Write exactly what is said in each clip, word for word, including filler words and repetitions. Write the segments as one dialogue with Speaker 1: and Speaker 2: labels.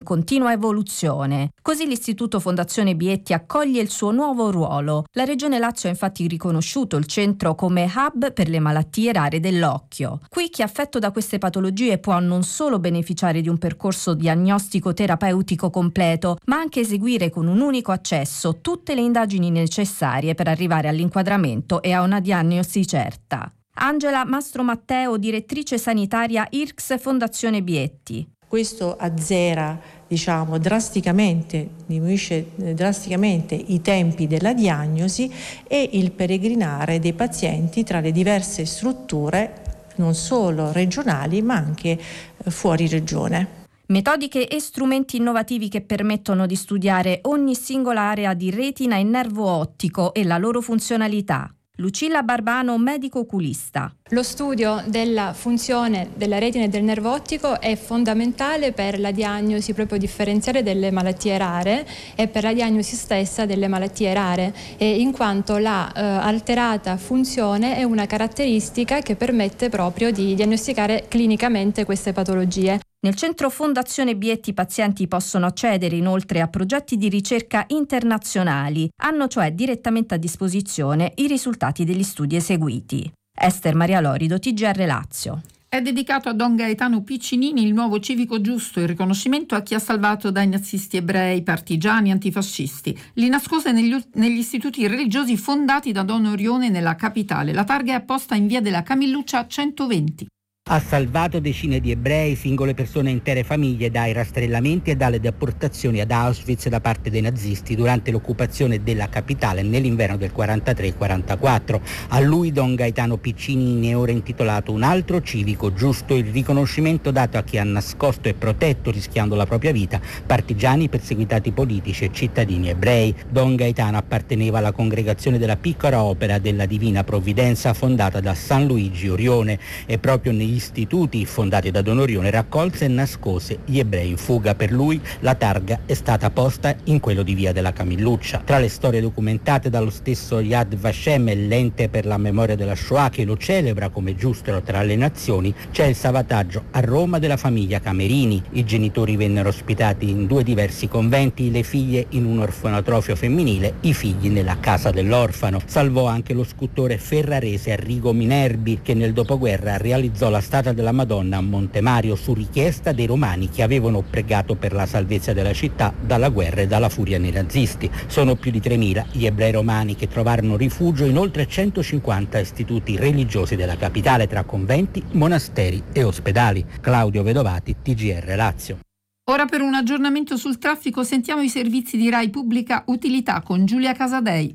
Speaker 1: continua evoluzione. Così l'Istituto Fondazione Bietti accoglie il suo nuovo ruolo. La Regione Lazio ha infatti riconosciuto il centro come hub per le malattie rare dell'occhio. Qui chi è affetto da queste patologie può non solo beneficiare di un percorso diagnostico terapeutico completo, ma anche eseguire con un unico accesso tutte le indagini necessarie per arrivare all'inquadramento e a una diagnosi certa. Angela Mastro Matteo, direttrice sanitaria I R C S Fondazione Bietti.
Speaker 2: Questo azzera, diciamo, drasticamente, diminuisce drasticamente i tempi della diagnosi e il peregrinare dei pazienti tra le diverse strutture, non solo regionali, ma anche fuori regione.
Speaker 1: Metodiche e strumenti innovativi che permettono di studiare ogni singola area di retina e nervo ottico e la loro funzionalità. Lucilla Barbano, medico oculista.
Speaker 3: Lo studio della funzione della retina e del nervo ottico è fondamentale per la diagnosi proprio differenziale delle malattie rare e per la diagnosi stessa delle malattie rare, e in quanto la eh, alterata funzione è una caratteristica che permette proprio di diagnosticare clinicamente queste patologie.
Speaker 1: Nel centro Fondazione Bietti i pazienti possono accedere inoltre a progetti di ricerca internazionali, hanno cioè direttamente a disposizione i risultati degli studi eseguiti. Ester Maria Lorido, T G R Lazio.
Speaker 4: È dedicato a Don Gaetano Piccinini il nuovo civico giusto, il riconoscimento a chi ha salvato dai nazisti ebrei, partigiani, antifascisti. Li nascose negli, negli istituti religiosi fondati da Don Orione nella capitale. La targa è apposta in via della Camilluccia centoventi.
Speaker 5: Ha salvato decine di ebrei, singole persone e intere famiglie dai rastrellamenti e dalle deportazioni ad Auschwitz da parte dei nazisti durante l'occupazione della capitale nell'inverno del quarantatré quarantaquattro. A lui Don Gaetano Piccinini è ora intitolato un altro civico giusto, il riconoscimento dato a chi ha nascosto e protetto, rischiando la propria vita, partigiani, perseguitati politici e cittadini ebrei. Don Gaetano apparteneva alla congregazione della Piccola Opera della Divina Provvidenza fondata da San Luigi Orione e proprio negli istituti fondati da Don Orione raccolse e nascose gli ebrei in fuga. Per lui la targa è stata posta in quello di via della Camilluccia. Tra le storie documentate dallo stesso Yad Vashem, l'ente per la memoria della Shoah che lo celebra come giusto tra le nazioni, c'è il salvataggio a Roma della famiglia Camerini. I genitori vennero ospitati in due diversi conventi, le figlie in un orfanotrofio femminile, i figli nella casa dell'orfano. Salvò anche lo scultore ferrarese Arrigo Minerbi che nel dopoguerra realizzò la statua della Madonna a Montemario su richiesta dei romani che avevano pregato per la salvezza della città dalla guerra e dalla furia nei nazisti. Sono più di tremila gli ebrei romani che trovarono rifugio in oltre centocinquanta istituti religiosi della capitale tra conventi, monasteri e ospedali. Claudio Vedovati, T G R Lazio.
Speaker 4: Ora per un aggiornamento sul traffico sentiamo i servizi di Rai Pubblica Utilità con Giulia Casadei.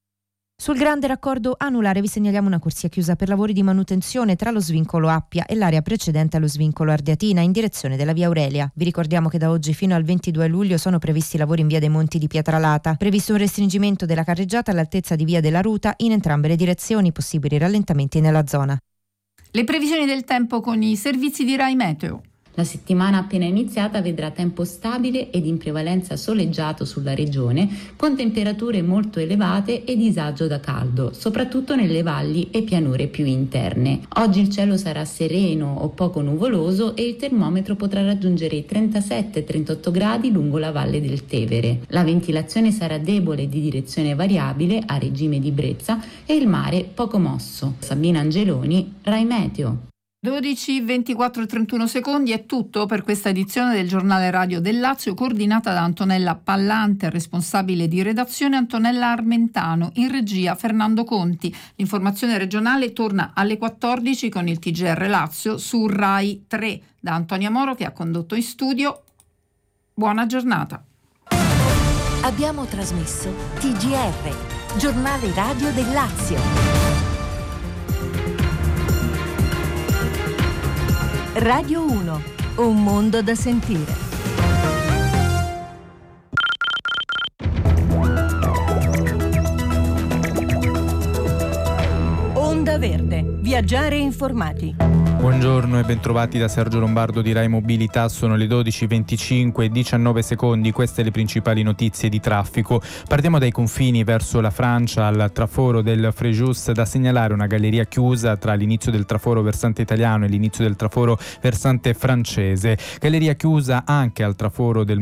Speaker 6: Sul grande raccordo anulare vi segnaliamo una corsia chiusa per lavori di manutenzione tra lo svincolo Appia e l'area precedente allo svincolo Ardeatina in direzione della via Aurelia. Vi ricordiamo che da oggi fino al ventidue luglio sono previsti lavori in via dei Monti di Pietralata. Previsto un restringimento della carreggiata all'altezza di via della Ruta in entrambe le direzioni, possibili rallentamenti nella zona.
Speaker 4: Le previsioni del tempo con i servizi di Rai Meteo.
Speaker 7: La settimana appena iniziata vedrà tempo stabile ed in prevalenza soleggiato sulla regione, con temperature molto elevate e disagio da caldo, soprattutto nelle valli e pianure più interne. Oggi il cielo sarà sereno o poco nuvoloso e il termometro potrà raggiungere i trentasette trentotto gradi lungo la valle del Tevere. La ventilazione sarà debole di direzione variabile a regime di brezza e il mare poco mosso. Sabina Angeloni, Rai Meteo.
Speaker 4: dodici, ventiquattro e trentuno secondi è tutto per questa edizione del giornale radio del Lazio, coordinata da Antonella Pallante, responsabile di redazione Antonella Armentano, in regia Fernando Conti. L'informazione regionale torna alle quattordici con il T G R Lazio su Rai tre. Da Antonia Moro che ha condotto in studio. Buona giornata.
Speaker 8: Abbiamo trasmesso T G R, giornale radio del Lazio. Radio uno, un mondo da sentire. Onda Verde, viaggiare informati.
Speaker 9: Buongiorno e bentrovati da Sergio Lombardo di Rai Mobilità. Sono le dodici, venticinque e diciannove secondi. Queste le principali notizie di traffico. Partiamo dai confini verso la Francia. Al traforo del Fréjus da segnalare una galleria chiusa tra l'inizio del traforo versante italiano e l'inizio del traforo versante francese. Galleria chiusa anche al traforo del